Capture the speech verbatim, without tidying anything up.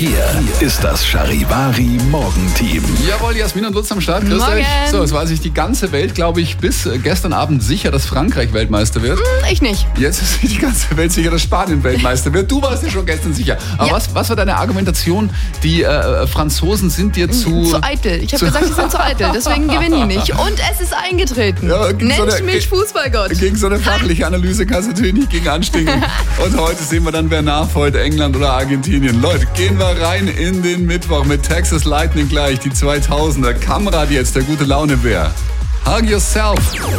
Hier ist das Charivari Morgenteam. Jawohl, Jasmin und Lutz am Start. Grüß Morgen. euch. So, es war sich die ganze Welt, glaube ich, bis gestern Abend sicher, dass Frankreich Weltmeister wird. Hm, ich nicht. Jetzt ist sich die ganze Welt sicher, dass Spanien Weltmeister wird. Du warst ja schon gestern sicher. Aber Ja. was, was war deine Argumentation? Die äh, Franzosen sind dir zu... Zu eitel. Ich habe gesagt, sie sind zu eitel, deswegen gewinnen die nicht. Und es ist eingetreten. Ja, gegen so Nennt eine- mich Fußballgott. Gegen so eine fachliche Analyse kannst du natürlich nicht gegen anstinken. Und heute sehen wir dann, wer nachfolgt, England oder Argentinien. Leute, gehen wir rein in den Mittwoch mit Texas Lightning gleich, die zweitausender. Kamrad jetzt, der gute Laune-Bär. Hug yourself.